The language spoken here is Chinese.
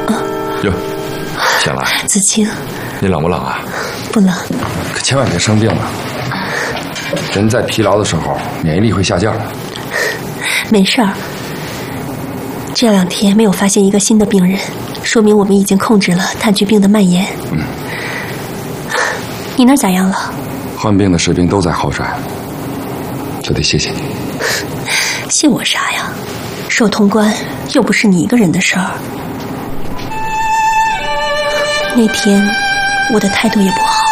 哟，先来。 子清， 你冷不冷啊？ 不冷。 可千万别生病了。人在疲劳的时候，免疫力会下降的。 没事儿。这2天没有发现一个新的病人，说明我们已经控制了炭疽病的蔓延。你那儿咋样了？ 患病的士兵都在后山，这得谢谢你。 谢我啥呀？守潼关又不是你一个人的事儿。那天我的态度也不好。